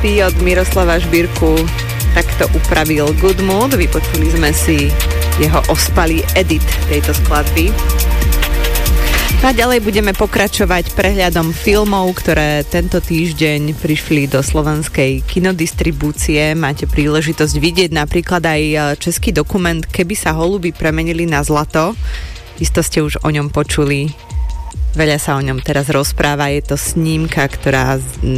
City od Miroslava Žbírku takto upravil Good Mood. Vypočuli sme si jeho ospalý edit tejto skladby. A ďalej budeme pokračovať prehľadom filmov, ktoré tento týždeň prišli do slovenskej kinodistribúcie. Máte príležitosť vidieť napríklad aj český dokument Keby sa holuby premenili na zlato. Isto ste už o ňom počuli. Veľa sa o ňom teraz rozpráva. Je to snímka, ktorá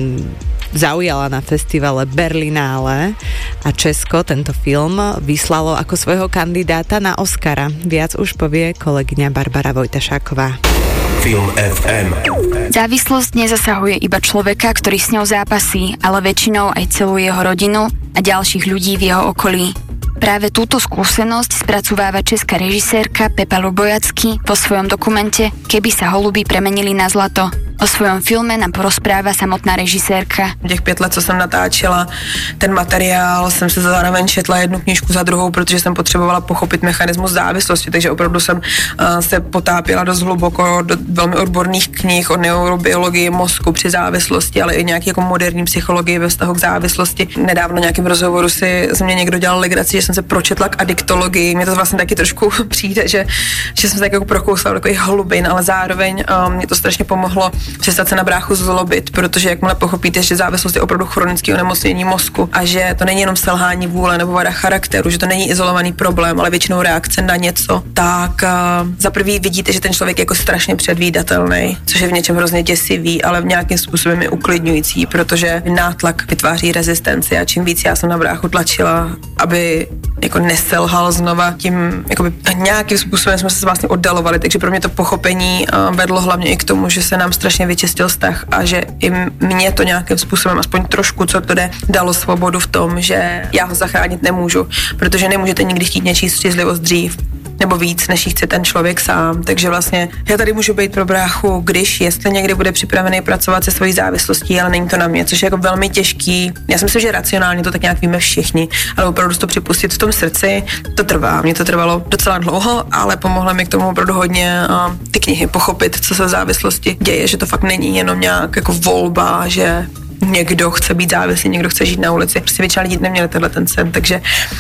zaujala na festivale Berlinále a Česko tento film vyslalo ako svojho kandidáta na Oscara. Viac už povie kolegyňa Barbara Vojtašáková. Film FM. Závislosť nezasahuje iba človeka, ktorý s ňou zápasí, ale väčšinou aj celú jeho rodinu a ďalších ľudí v jeho okolí. Práve túto skúsenosť spracováva česká režisérka Pepa Lubojacky vo svojom dokumente Keby sa holuby premenili na zlato. O svojom filme nám porozpráva samotná režisérka. Těch 5 let, co jsem natáčela ten materiál, jsem se zároveň četla jednu knížku za druhou, protože jsem potřebovala pochopit mechanismus závislosti, takže opravdu jsem se potápěla dost hluboko do velmi odborných knih o neurobiologii mozku při závislosti, ale i nějaký jako moderní psychologii ve vztahu k závislosti. Nedávno v nějakém rozhovoru si z mě někdo dělal legraci, že jsem se pročetla k adiktologii. Mně to vlastně taky trošku přijde, že jsem se tak jako prokousala do takových hlubin, ale zároveň mě to strašně pomohlo přestat se na bráchu zlobit, protože jakmile pochopíte, že závislost je opravdu chronické onemocnění mozku a že to není jenom selhání vůle nebo vada charakteru, že to není izolovaný problém, ale většinou reakce na něco, tak za prvý vidíte, že ten člověk je jako strašně předvídatelný, což je v něčem hrozně děsivý, ale v nějakým způsobem je uklidňující, protože nátlak vytváří rezistenci a čím víc já jsem na bráchu tlačila, aby jako neselhal znova, tím jakoby nějakým způsobem jsme se vlastně oddalovali, takže pro mě to pochopení vedlo hlavně i k tomu, že se nám strašně vyčistil vztah a že i mě to nějakým způsobem, aspoň trošku, co to jde, dalo svobodu v tom, že já ho zachránit nemůžu, protože nemůžete nikdy chtít něčí střízlivost dřív nebo víc, než chce ten člověk sám. Takže vlastně já tady můžu být pro bráchu, když jestli někdy bude připravený pracovat se svojí závislostí, ale není to na mě, což je jako velmi těžký. Já si myslím, že racionálně to tak nějak víme všichni, ale opravdu to připustit v tom srdci, to trvá. Mně to trvalo docela dlouho, ale pomohlo mi k tomu opravdu hodně ty knihy pochopit, co se v závislosti děje, že to fakt není jenom nějak jako volba, že někdo chce být závislý, někdo chce žít na ulici. Prostě většina lidí neměli tenhle ten sen, takže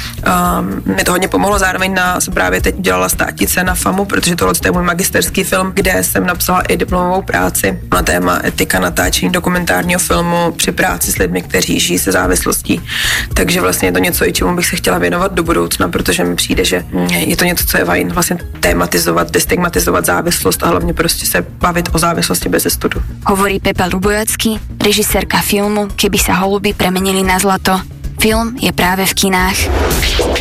mi to hodně pomohlo. Zároveň jsem právě teď udělala státice na FAMu, protože tohle je můj magisterský film, kde jsem napsala i diplomovou práci na téma etika natáčení dokumentárního filmu při práci s lidmi, kteří žijí se závislostí. Takže vlastně je to něco, i čemu bych se chtěla věnovat do budoucna, protože mi přijde, že je to něco, co je fajn vlastně tématizovat, destigmatizovat závislost a hlavně prostě se bavit o závislosti bez studu. Hovorí Pepa Lubojacky, režisérka filmu Keby sa holuby premenili na zlato. Film je práve v kinách.